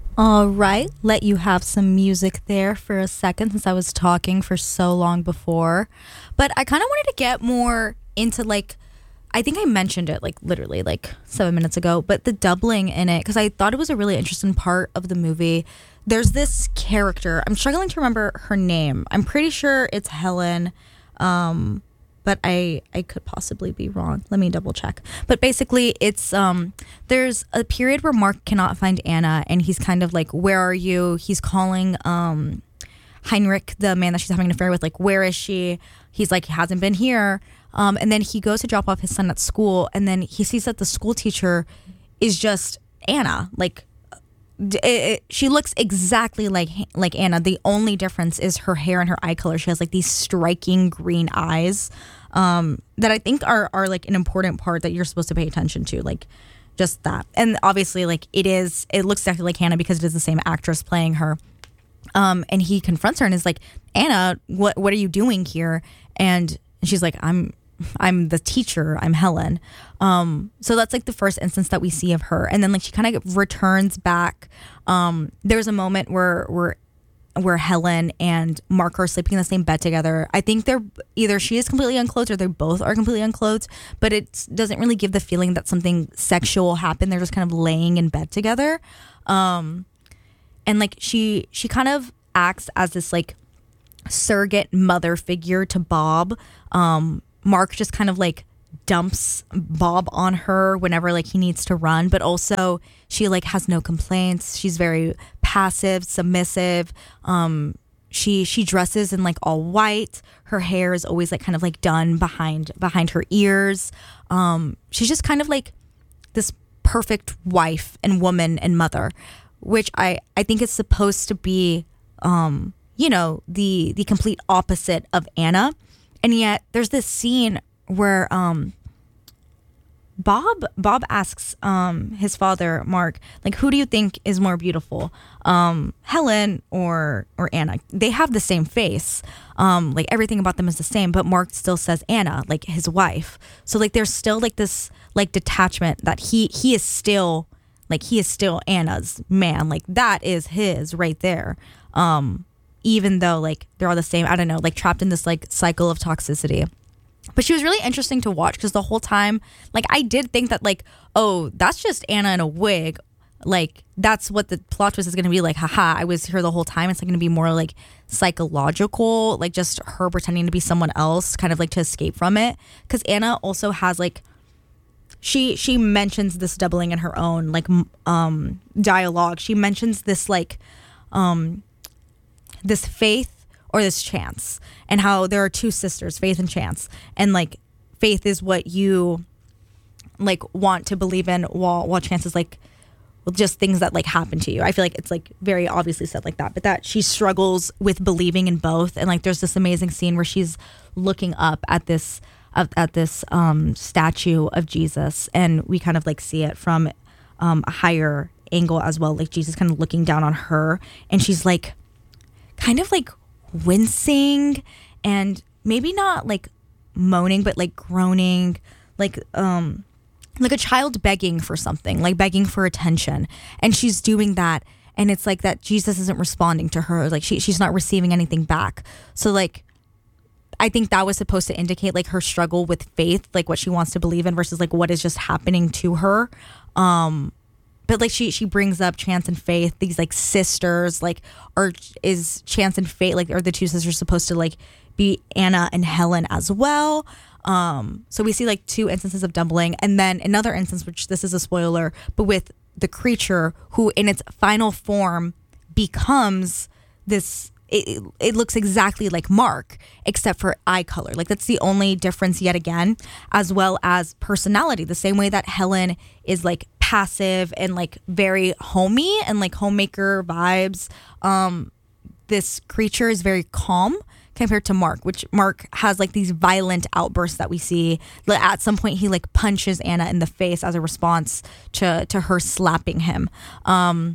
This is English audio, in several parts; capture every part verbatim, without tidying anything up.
All right, let you have some music there for a second since I was talking for so long before. But I kind of wanted to get more into like, I think I mentioned it like literally like seven minutes ago, but the doubling in it, because I thought it was a really interesting part of the movie. There's this character, I'm struggling to remember her name. I'm pretty sure it's Helen. Um, but I I could possibly be wrong. Let me double check. But basically, it's um there's a period where Mark cannot find Anna, and he's kind of like, "Where are you?" He's calling um Heinrich, the man that she's having an affair with, like, "Where is she?" He's like, "He hasn't been here." Um, and then he goes to drop off his son at school, and then he sees that the school teacher is just Anna, like it, it, she looks exactly like like Anna. The only difference is her hair and her eye color. She has like these striking green eyes um, that I think are are like an important part that you're supposed to pay attention to, like just that. And obviously, like it is, it looks exactly like Hannah because it is the same actress playing her. Um, and he confronts her and is like, "Anna, what what are you doing here?" And she's like, "I'm." I'm the teacher. I'm Helen. Um, so that's like the first instance that we see of her. And then like she kind of returns back. Um, there's a moment where where where Helen and Mark are sleeping in the same bed together. I think they're either she is completely unclothed or they both are completely unclothed, but it doesn't really give the feeling that something sexual happened. They're just kind of laying in bed together. Um, and like she she kind of acts as this like surrogate mother figure to Bob. Um, Mark just kind of like dumps Bob on her whenever like he needs to run, but also she like has no complaints. She's very passive, submissive. Um, she she dresses in like all white. Her hair is always like kind of like done behind behind her ears. Um, she's just kind of like this perfect wife and woman and mother, which I I think is supposed to be um, you know the the complete opposite of Anna. And yet there's this scene where um, Bob Bob asks um, his father, Mark, like, "Who do you think is more beautiful, um, Helen or or Anna?" They have the same face. Um, like everything about them is the same, but Mark still says Anna, like his wife. So like there's still like this like detachment that he he is still like he is still Anna's man. Like that is his right there. Um, even though like they're all the same, I don't know, like trapped in this like cycle of toxicity. But she was really interesting to watch because the whole time, like I did think that like, oh, that's just Anna in a wig. Like that's what the plot twist is going to be like. Haha, I was here the whole time. It's like going to be more like psychological, like just her pretending to be someone else, kind of like to escape from it. Because Anna also has like, she she mentions this doubling in her own like um dialogue. She mentions this like um this Faith or this Chance, and how there are two sisters, Faith and Chance, and like Faith is what you like want to believe in, while while Chance is like just things that like happen to you. I feel like it's like very obviously said like that, but that she struggles with believing in both. And like there's this amazing scene where she's looking up at this at, at this um statue of Jesus, and we kind of like see it from um a higher angle as well, like Jesus kind of looking down on her, and she's like kind of like wincing and maybe not like moaning, but like groaning, like um like a child begging for something, like begging for attention. And she's doing that, and it's like that Jesus isn't responding to her, like she she's not receiving anything back. So like I think that was supposed to indicate like her struggle with faith, like what she wants to believe in versus like what is just happening to her. Um But like she she brings up Chance and Faith, these like sisters, like are is Chance and Faith like are the two sisters supposed to like be Anna and Helen as well? Um, so we see like two instances of doubling, and then another instance, which this is a spoiler, but with the creature who in its final form becomes this. It, it looks exactly like Mark, except for eye color. Like that's the only difference yet again, as well as personality. The same way that Helen is like passive and like very homey and like homemaker vibes. Um, this creature is very calm compared to Mark, which Mark has like these violent outbursts that we see. At some point, he like punches Anna in the face as a response to to her slapping him. Um,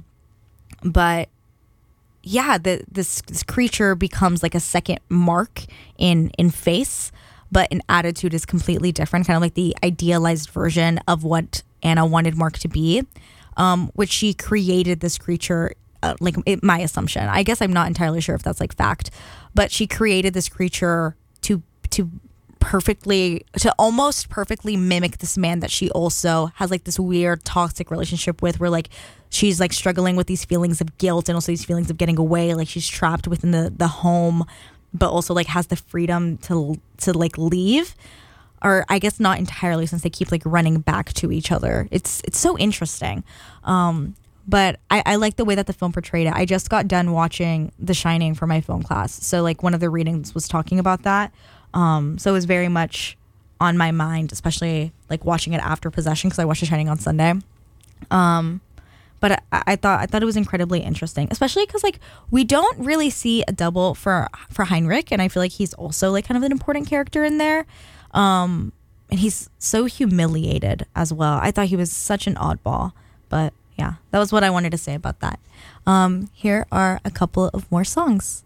but yeah, the, this, this creature becomes like a second Mark in in face, but in attitude is completely different, kind of like the idealized version of what Anna wanted Mark to be, um, which she created this creature uh, like it, my assumption. I guess I'm not entirely sure if that's like fact, but she created this creature to to perfectly to almost perfectly mimic this man that she also has like this weird toxic relationship with, where like she's like struggling with these feelings of guilt and also these feelings of getting away, like she's trapped within the the home, but also like has the freedom to to like leave, or I guess not entirely, since they keep like running back to each other. It's it's so interesting. Um but I, I like the way that the film portrayed it. I just got done watching The Shining for my film class, so like one of the readings was talking about that. Um, so it was very much on my mind, especially like watching it after Possession, because I watched The Shining on Sunday. Um, but I, I thought I thought it was incredibly interesting, especially because like we don't really see a double for for Heinrich, and I feel like he's also like kind of an important character in there. Um, and he's so humiliated as well. I thought he was such an oddball, but yeah, that was what I wanted to say about that. Um, here are a couple of more songs.